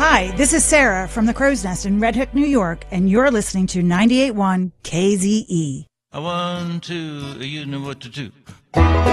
Hi, this is Sarah from the Crow's Nest in Red Hook, New York, and you're listening to 98.1 KZE. I want to, you know what to do.